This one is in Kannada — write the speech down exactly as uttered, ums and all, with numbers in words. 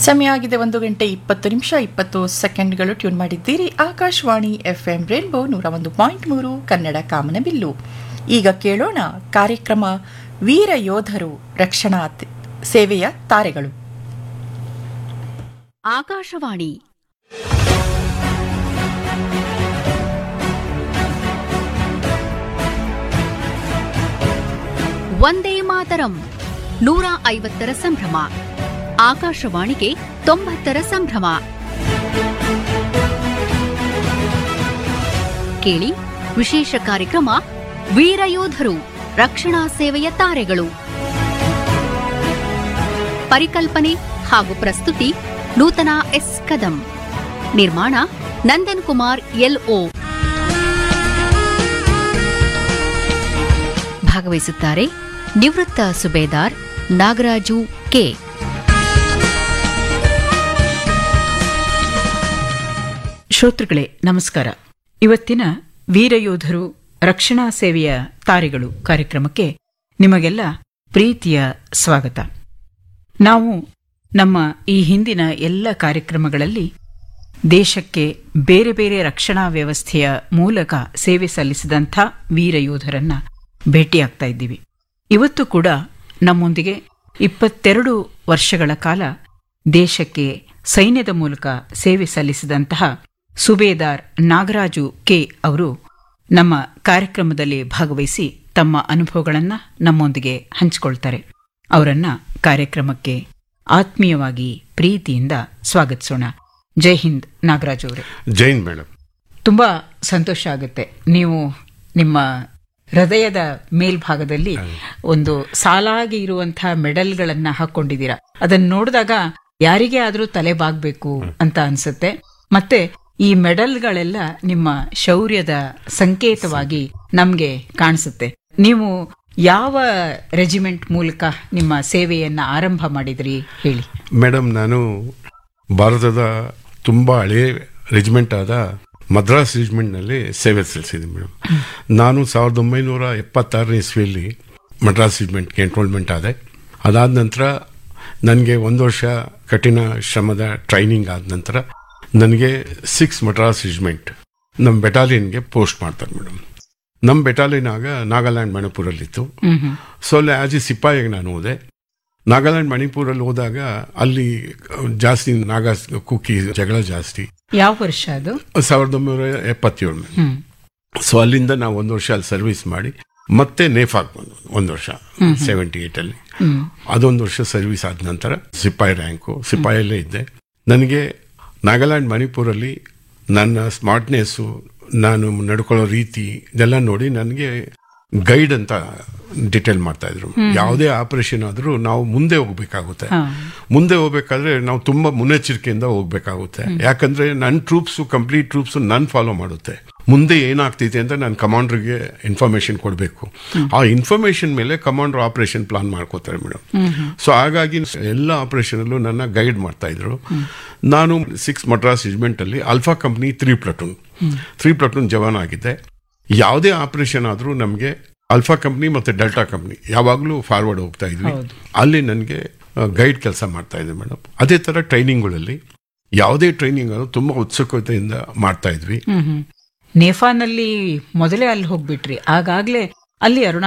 ಸಮಯ ಆಗಿದೆ ಒಂದು ಗಂಟೆ ಇಪ್ಪತ್ತು ನಿಮಿಷ ಇಪ್ಪತ್ತು ಸೆಕೆಂಡ್ಗಳು. ಟ್ಯೂನ್ ಮಾಡಿದ್ದೀರಿ ಆಕಾಶವಾಣಿ ಎಫ್ ಎಂ ರೇನ್ಬೋ ನೂರ ಒಂದು ಪಾಯಿಂಟ್ ಮೂರು ಕನ್ನಡ ಕಾಮನಬಿಲ್ಲು. ಈಗ ಕೇಳೋಣ ಕಾರ್ಯಕ್ರಮ ವೀರ ಯೋಧರು ರಕ್ಷಣಾ ಸೇವೆಯ ತಾರೆಗಳು. ಆಕಾಶವಾಣಿ ವಂದೇ ಮಾತರಂ ನೂರ ಐವತ್ತರ ಸಂಭ್ರಮ. ಆಕಾಶವಾಣಿಗೆ ತೊಂಬತ್ತರ ಸಂಭ್ರಮ. ಕೇಳಿ ವಿಶೇಷ ಕಾರ್ಯಕ್ರಮ ವೀರಯೋಧರು ರಕ್ಷಣಾ ಸೇವೆಯ ತಾರೆಗಳು. ಪರಿಕಲ್ಪನೆ ಹಾಗೂ ಪ್ರಸ್ತುತಿ ನೂತನ ಎಸ್ ಕದಂ. ನಿರ್ಮಾಣ ನಂದನ್ ಕುಮಾರ್ ಎಲ್ಒ. ಭಾಗವಹಿಸುತ್ತಾರೆ ನಿವೃತ್ತ ಸುಬೇದಾರ್ ನಾಗರಾಜು ಕೆ. ಶ್ರೋತೃಗಳೇ ನಮಸ್ಕಾರ. ಇವತ್ತಿನ ವೀರಯೋಧರು ರಕ್ಷಣಾ ಸೇವೆಯ ತಾರೆಗಳು ಕಾರ್ಯಕ್ರಮಕ್ಕೆ ನಿಮಗೆಲ್ಲ ಪ್ರೀತಿಯ ಸ್ವಾಗತ. ನಾವು ನಮ್ಮ ಈ ಹಿಂದಿನ ಎಲ್ಲ ಕಾರ್ಯಕ್ರಮಗಳಲ್ಲಿ ದೇಶಕ್ಕೆ ಬೇರೆ ಬೇರೆ ರಕ್ಷಣಾ ವ್ಯವಸ್ಥೆಯ ಮೂಲಕ ಸೇವೆ ಸಲ್ಲಿಸಿದಂಥ ವೀರಯೋಧರನ್ನ ಭೇಟಿಯಾಗ್ತಾ ಇದ್ದೀವಿ. ಇವತ್ತು ಕೂಡ ನಮ್ಮೊಂದಿಗೆ ಇಪ್ಪತ್ತೆರಡು ವರ್ಷಗಳ ಕಾಲ ದೇಶಕ್ಕೆ ಸೈನ್ಯದ ಮೂಲಕ ಸೇವೆ ಸಲ್ಲಿಸಿದಂತಹ ಸುಬೇದಾರ್ ನಾಗರಾಜು ಕೆ ಅವರು ನಮ್ಮ ಕಾರ್ಯಕ್ರಮದಲ್ಲಿ ಭಾಗವಹಿಸಿ ತಮ್ಮ ಅನುಭವಗಳನ್ನು ನಮ್ಮೊಂದಿಗೆ ಹಂಚಿಕೊಳ್ತಾರೆ. ಅವರನ್ನ ಕಾರ್ಯಕ್ರಮಕ್ಕೆ ಆತ್ಮೀಯವಾಗಿ ಪ್ರೀತಿಯಿಂದ ಸ್ವಾಗತಿಸೋಣ. ಜೈ ಹಿಂದ್ ನಾಗರಾಜು ಅವರೇ. ಜೈ ಹಿಂದ್ ಮೇಡಮ್. ತುಂಬಾ ಸಂತೋಷ ಆಗುತ್ತೆ. ನೀವು ನಿಮ್ಮ ಹೃದಯದ ಮೇಲ್ಭಾಗದಲ್ಲಿ ಒಂದು ಸಾಲಾಗಿ ಇರುವಂತಹ ಮೆಡಲ್ಗಳನ್ನ ಹಾಕೊಂಡಿದ್ದೀರಾ. ಅದನ್ನ ನೋಡಿದಾಗ ಯಾರಿಗೇ ಆದ್ರೂ ತಲೆ ಬಾಗ್ಬೇಕು ಅಂತ ಅನ್ಸುತ್ತೆ. ಮತ್ತೆ ಈ ಮೆಡಲ್ಗಳೆಲ್ಲ ನಿಮ್ಮ ಶೌರ್ಯದ ಸಂಕೇತವಾಗಿ ನಮ್ಗೆ ಕಾಣಿಸುತ್ತೆ. ನೀವು ಯಾವ ರೆಜಿಮೆಂಟ್ ಮೂಲಕ ನಿಮ್ಮ ಸೇವೆಯನ್ನ ಆರಂಭ ಮಾಡಿದ್ರಿ ಹೇಳಿ. ಮೇಡಮ್, ನಾನು ಭಾರತದ ತುಂಬಾ ಹಳೆಯ ರೆಜಿಮೆಂಟ್ ಆದ ಮದ್ರಾಸ್ ರೆಜಿಮೆಂಟ್ನಲ್ಲಿ ಸೇವೆ ಸಲ್ಲಿಸಿದ್ದೀನಿ ಮೇಡಮ್. ನಾನು ಸಾವಿರದ ಒಂಬೈನೂರ ಎಪ್ಪತ್ತಾರನೇ ಇಸ್ವಿಯಲ್ಲಿ ಮದ್ರಾಸ್ ರೆಜಿಮೆಂಟ್ಗೆ ಎನ್ರೋಲ್ಮೆಂಟ್ ಆದೆ. ಅದಾದ ನಂತರ ನನಗೆ ಒಂದು ವರ್ಷ ಕಠಿಣ ಶ್ರಮದ ಟ್ರೈನಿಂಗ್ ಆದ ನಂತರ ನನಗೆ ಸಿಕ್ಸ್ ಮದ್ರಾಸ್ ರೆಜಿಮೆಂಟ್ ನಮ್ಮ ಬೆಟಾಲಿಯನ್ಗೆ ಪೋಸ್ಟ್ ಮಾಡ್ತಾರೆ ಮೇಡಮ್. ನಮ್ಮ ಬೆಟಾಲಿಯನ್ ಆಗ ನಾಗಾಲ್ಯಾಂಡ್ ಮಣಿಪುರಲ್ಲಿತ್ತು. ಸೊ ಅಲ್ಲಿ ಆಸ್ ಎ ಸಿಪಾಯಿಗೆ ನಾನು ಹೋದೆ. ನಾಗಾಲ್ಯಾಂಡ್ ಮಣಿಪುರಲ್ಲಿ ಹೋದಾಗ ಅಲ್ಲಿ ಜಾಸ್ತಿ ನಾಗಾ ಕುಕ್ಕಿ ಜಗಳ ಜಾಸ್ತಿ. ಯಾವ ವರ್ಷ ಅದು? ಸಾವಿರದ ಒಂಬೈನೂರ ಎಪ್ಪತ್ತೇಳು. ಸೊ ಅಲ್ಲಿಂದ ನಾವು ಒಂದು ವರ್ಷ ಅಲ್ಲಿ ಸರ್ವಿಸ್ ಮಾಡಿ ಮತ್ತೆ ನೇಫಾಕ್ ಬಂದು ಒಂದು ವರ್ಷ ಸೆವೆಂಟಿ ಏಟ್ ಅಲ್ಲಿ ಅದೊಂದು ವರ್ಷ ಸರ್ವಿಸ್ ಆದ ನಂತರ ಸಿಪಾಯಿ ರ್ಯಾಂಕು ಸಿಪಾಯಿಯಲ್ಲೇ ಇದ್ದೆ. ನನಗೆ ನಾಗಾಲ್ಯಾಂಡ್ ಮಣಿಪುರಲ್ಲಿ ನನ್ನ ಸ್ಮಾರ್ಟ್ನೆಸ್ಸು, ನಾನು ನಡ್ಕೊಳ್ಳೋ ರೀತಿ ಇದೆಲ್ಲ ನೋಡಿ ನನಗೆ ಗೈಡ್ ಅಂತ ಡಿಟೇಲ್ ಮಾಡ್ತಾ ಇದ್ರು. ಯಾವುದೇ ಆಪರೇಷನ್ ಆದ್ರೂ ನಾವು ಮುಂದೆ ಹೋಗ್ಬೇಕಾಗುತ್ತೆ. ಮುಂದೆ ಹೋಗ್ಬೇಕಾದ್ರೆ ನಾವು ತುಂಬಾ ಮುನ್ನೆಚ್ಚರಿಕೆಯಿಂದ ಹೋಗ್ಬೇಕಾಗುತ್ತೆ. ಯಾಕಂದ್ರೆ ನನ್ನ ಟ್ರೂಪ್ಸ್ ಕಂಪ್ಲೀಟ್ ಟ್ರೂಪ್ಸ್ ನನ್ ಫಾಲೋ ಮಾಡುತ್ತೆ. ಮುಂದೆ ಏನಾಗ್ತೈತೆ ಅಂತ ನಾನು ಕಮಾಂಡರ್ಗೆ ಇನ್ಫಾರ್ಮೇಶನ್ ಕೊಡಬೇಕು. ಆ ಇನ್ಫಾರ್ಮೇಶನ್ ಮೇಲೆ ಕಮಾಂಡರ್ ಆಪರೇಷನ್ ಪ್ಲಾನ್ ಮಾಡ್ಕೋತಾರೆ ಮೇಡಮ್. ಸೊ ಹಾಗಾಗಿ ಎಲ್ಲ ಆಪರೇಷನ್ ಅಲ್ಲೂ ನನ್ನ ಗೈಡ್ ಮಾಡ್ತಾ ಇದ್ರು. ನಾನು ಸಿಕ್ಸ್ ಮದ್ರಾಸ್ ರೆಜಿಮೆಂಟ್ ಅಲ್ಲಿ alpha company three platoon three platoon ಜವಾನ್ ಆಗಿದ್ದೆ. ಯಾವುದೇ ಆಪರೇಷನ್ ಆದ್ರೂ ನಮಗೆ ಅಲ್ಫಾ ಕಂಪ್ನಿ ಮತ್ತೆ ಡೆಲ್ಟಾ ಕಂಪ್ನಿ ಯಾವಾಗ್ಲೂ ಫಾರ್ವರ್ಡ್ ಹೋಗ್ತಾ ಇದ್ವಿ. ಅಲ್ಲಿ ನನಗೆ ಗೈಡ್ ಕೆಲಸ ಮಾಡ್ತಾ ಇದ್ದೆ ಮೇಡಮ್. ಅದೇ ತರ ಟ್ರೈನಿಂಗ್ಗಳಲ್ಲಿ ಯಾವುದೇ ಟ್ರೈನಿಂಗ್ ಅದು ತುಂಬಾ ಉತ್ಸುಕತೆಯಿಂದ ಮಾಡ್ತಾ ಇದ್ವಿ. ನೇಫಾನಲ್ಲಿ ಮೊದಲೇ ಅಲ್ಲಿ ಹೋಗ್ಬಿಟ್ರಿ. ಆಗಾಗ್ಲೇ ಅಲ್ಲಿ ಅರುಣ